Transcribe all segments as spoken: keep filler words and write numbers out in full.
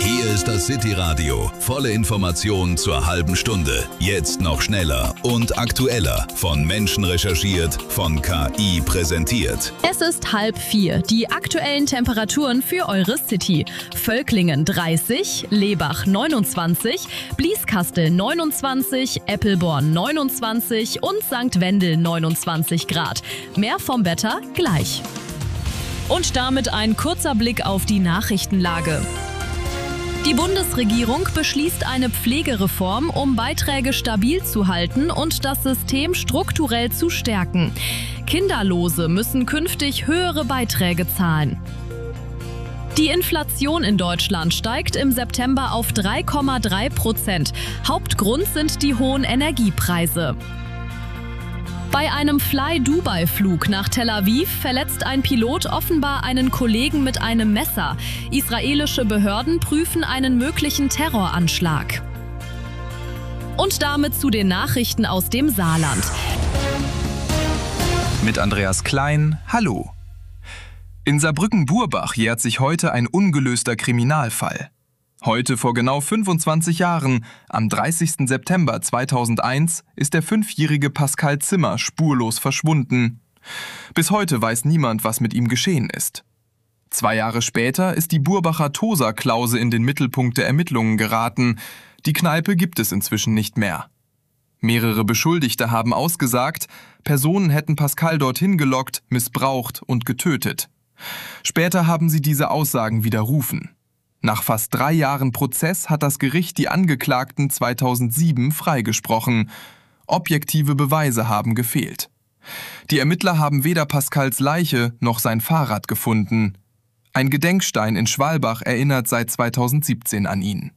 Hier ist das City-Radio. Volle Informationen zur halben Stunde. Jetzt noch schneller und aktueller. Von Menschen recherchiert, von K I präsentiert. Es ist halb vier. Die aktuellen Temperaturen für eure City. Völklingen dreißig, Lebach neunundzwanzig, Blieskastel neunundzwanzig, Eppelborn neunundzwanzig und Sankt Wendel neunundzwanzig Grad. Mehr vom Wetter gleich. Und damit ein kurzer Blick auf die Nachrichtenlage. Die Bundesregierung beschließt eine Pflegereform, um Beiträge stabil zu halten und das System strukturell zu stärken. Kinderlose müssen künftig höhere Beiträge zahlen. Die Inflation in Deutschland steigt im September auf drei Komma drei Prozent. Hauptgrund sind die hohen Energiepreise. Bei einem Fly-Dubai-Flug nach Tel Aviv verletzt ein Pilot offenbar einen Kollegen mit einem Messer. Israelische Behörden prüfen einen möglichen Terroranschlag. Und damit zu den Nachrichten aus dem Saarland. Mit Andreas Klein, hallo. In Saarbrücken-Burbach jährt sich heute ein ungelöster Kriminalfall. Heute vor genau fünfundzwanzig Jahren, am dreißigsten September zweitausendeins, ist der fünfjährige Pascal Zimmer spurlos verschwunden. Bis heute weiß niemand, was mit ihm geschehen ist. Zwei Jahre später ist die Burbacher Tosa-Klause in den Mittelpunkt der Ermittlungen geraten. Die Kneipe gibt es inzwischen nicht mehr. Mehrere Beschuldigte haben ausgesagt, Personen hätten Pascal dorthin gelockt, missbraucht und getötet. Später haben sie diese Aussagen widerrufen. Nach fast drei Jahren Prozess hat das Gericht die Angeklagten zweitausendsieben freigesprochen. Objektive Beweise haben gefehlt. Die Ermittler haben weder Pascals Leiche noch sein Fahrrad gefunden. Ein Gedenkstein in Schwalbach erinnert seit zweitausendsiebzehn an ihn.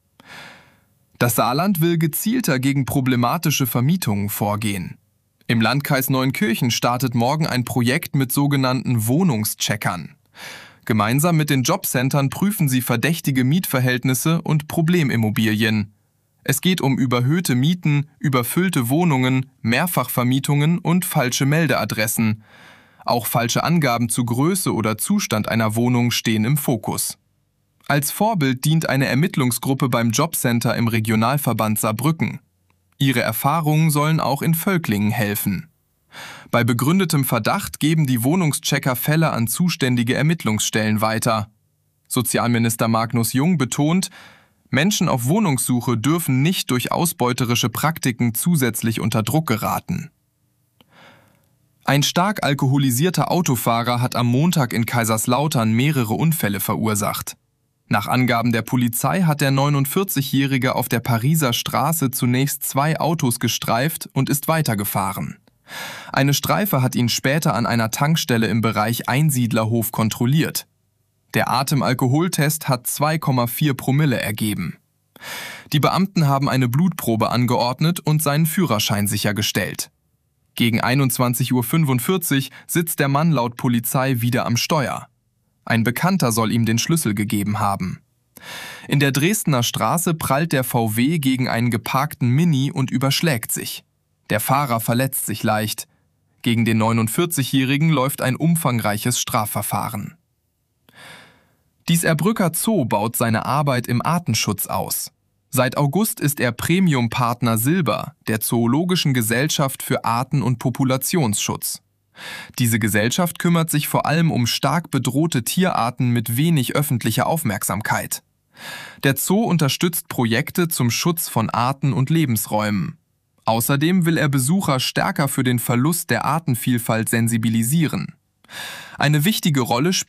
Das Saarland will gezielter gegen problematische Vermietungen vorgehen. Im Landkreis Neunkirchen startet morgen ein Projekt mit sogenannten Wohnungscheckern. Gemeinsam mit den Jobcentern prüfen sie verdächtige Mietverhältnisse und Problemimmobilien. Es geht um überhöhte Mieten, überfüllte Wohnungen, Mehrfachvermietungen und falsche Meldeadressen. Auch falsche Angaben zu Größe oder Zustand einer Wohnung stehen im Fokus. Als Vorbild dient eine Ermittlungsgruppe beim Jobcenter im Regionalverband Saarbrücken. Ihre Erfahrungen sollen auch in Völklingen helfen. Bei begründetem Verdacht geben die Wohnungschecker Fälle an zuständige Ermittlungsstellen weiter. Sozialminister Magnus Jung betont, Menschen auf Wohnungssuche dürfen nicht durch ausbeuterische Praktiken zusätzlich unter Druck geraten. Ein stark alkoholisierter Autofahrer hat am Montag in Kaiserslautern mehrere Unfälle verursacht. Nach Angaben der Polizei hat der neunundvierzigjährige auf der Pariser Straße zunächst zwei Autos gestreift und ist weitergefahren. Eine Streife hat ihn später an einer Tankstelle im Bereich Einsiedlerhof kontrolliert. Der Atemalkoholtest hat zwei Komma vier Promille ergeben. Die Beamten haben eine Blutprobe angeordnet und seinen Führerschein sichergestellt. Gegen einundzwanzig Uhr fünfundvierzig sitzt der Mann laut Polizei wieder am Steuer. Ein Bekannter soll ihm den Schlüssel gegeben haben. In der Dresdner Straße prallt der V W gegen einen geparkten Mini und überschlägt sich. Der Fahrer verletzt sich leicht. Gegen den neunundvierzigjährigen läuft ein umfangreiches Strafverfahren. Dies Erbrücker Zoo baut seine Arbeit im Artenschutz aus. Seit August ist er Premium-Partner Silber der Zoologischen Gesellschaft für Arten- und Populationsschutz. Diese Gesellschaft kümmert sich vor allem um stark bedrohte Tierarten mit wenig öffentlicher Aufmerksamkeit. Der Zoo unterstützt Projekte zum Schutz von Arten und Lebensräumen. Außerdem will er Besucher stärker für den Verlust der Artenvielfalt sensibilisieren. Eine wichtige Rolle spielt